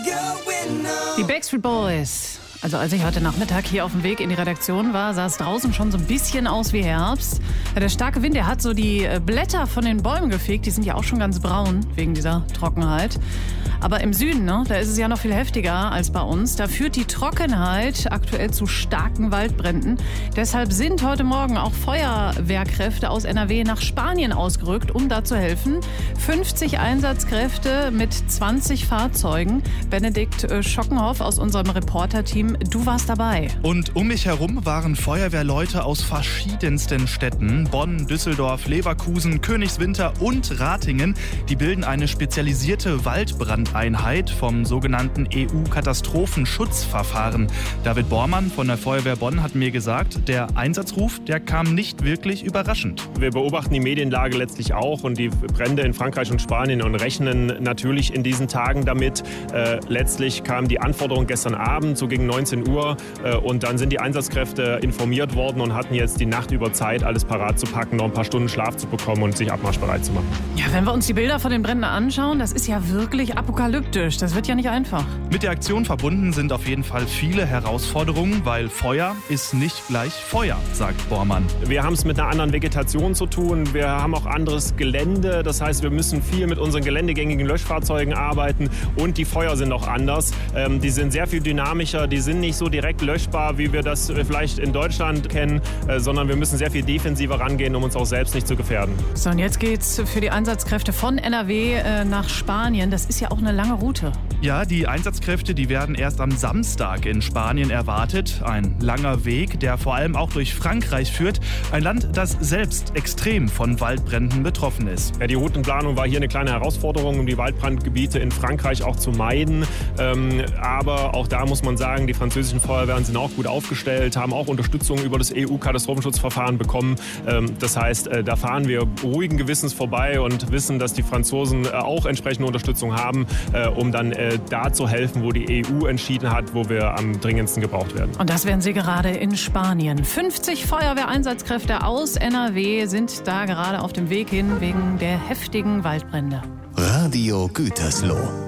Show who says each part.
Speaker 1: Die Backstreet Boys. Also als ich heute Nachmittag hier auf dem Weg in die Redaktion war, sah es draußen schon so ein bisschen aus wie Herbst. Ja, der starke Wind, der hat so die Blätter von den Bäumen gefegt. Die sind ja auch schon ganz braun wegen dieser Trockenheit. Aber im Süden, ne, da ist es ja noch viel heftiger als bei uns. Da führt die Trockenheit aktuell zu starken Waldbränden. Deshalb sind heute Morgen auch Feuerwehrkräfte aus NRW nach Spanien ausgerückt, um da zu helfen. 50 Einsatzkräfte mit 20 Fahrzeugen. Benedikt Schockenhoff aus unserem Reporterteam, du warst dabei.
Speaker 2: Und um mich herum waren Feuerwehrleute aus verschiedensten Städten. Bonn, Düsseldorf, Leverkusen, Königswinter und Ratingen. Die bilden eine spezialisierte Waldbrandeinheit vom sogenannten EU-Katastrophenschutzverfahren. David Bormann von der Feuerwehr Bonn hat mir gesagt, der Einsatzruf, der kam nicht wirklich überraschend.
Speaker 3: Wir beobachten die Medienlage letztlich auch und die Brände in Frankreich und Spanien und rechnen natürlich in diesen Tagen damit. Letztlich kam die Anforderung gestern Abend, so gegen 19 Uhr. Und dann sind die Einsatzkräfte informiert worden und hatten jetzt die Nacht über Zeit, alles parat zu packen, noch ein paar Stunden Schlaf zu bekommen und sich abmarschbereit zu machen.
Speaker 1: Ja, wenn wir uns die Bilder von den Bränden anschauen, das ist ja wirklich apokalyptisch. Das wird ja nicht einfach.
Speaker 2: Mit der Aktion verbunden sind auf jeden Fall viele Herausforderungen, weil Feuer ist nicht gleich Feuer, sagt Bormann.
Speaker 3: Wir haben es mit einer anderen Vegetation zu tun. Wir haben auch anderes Gelände. Das heißt, wir müssen viel mit unseren geländegängigen Löschfahrzeugen arbeiten. Und die Feuer sind auch anders. Die sind sehr viel dynamischer. Die sind nicht so direkt löschbar, wie wir das vielleicht in Deutschland kennen, sondern wir müssen sehr viel defensiver rangehen, um uns auch selbst nicht zu gefährden.
Speaker 1: So, und jetzt geht's für die Einsatzkräfte von NRW nach Spanien. Das ist ja auch eine lange Route.
Speaker 2: Ja, die Einsatzkräfte, die werden erst am Samstag in Spanien erwartet. Ein langer Weg, der vor allem auch durch Frankreich führt. Ein Land, das selbst extrem von Waldbränden betroffen ist.
Speaker 3: Ja, die Routenplanung war hier eine kleine Herausforderung, um die Waldbrandgebiete in Frankreich auch zu meiden. Aber auch da muss man sagen, die französischen Feuerwehren sind auch gut aufgestellt, haben auch Unterstützung über das EU-Katastrophenschutzverfahren bekommen. Das heißt, da fahren wir ruhigen Gewissens vorbei und wissen, dass die Franzosen auch entsprechende Unterstützung haben, um dann da zu helfen, wo die EU entschieden hat, wo wir am dringendsten gebraucht werden.
Speaker 1: Und das werden sie gerade in Spanien. 50 Feuerwehreinsatzkräfte aus NRW sind da gerade auf dem Weg hin wegen der heftigen Waldbrände.
Speaker 4: Radio Gütersloh.